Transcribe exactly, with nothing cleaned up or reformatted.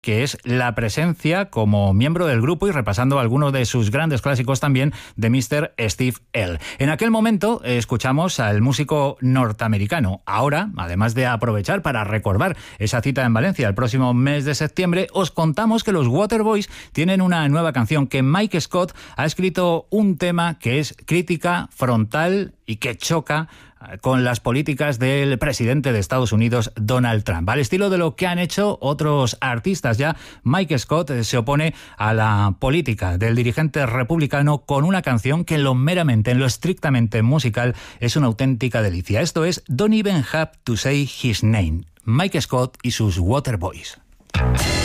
que es la presencia como miembro del grupo y repasando algunos de sus grandes clásicos también de míster Steve Earle. En aquel momento eh, escuchamos al músico norteamericano. Ahora, además de aprovechar para recordar esa cita en Valencia el próximo mes de septiembre, os contamos que los Waterboys tienen una nueva canción, que Mike Scott ha escrito un tema que es crítica frontal y que choca con las políticas del presidente de Estados Unidos, Donald Trump. Al estilo de lo que han hecho otros artistas ya, Mike Scott se opone a la política del dirigente republicano con una canción que en lo meramente, en lo estrictamente musical, es una auténtica delicia. Esto es Don't Even Have to Say His Name. Mike Scott y sus Waterboys.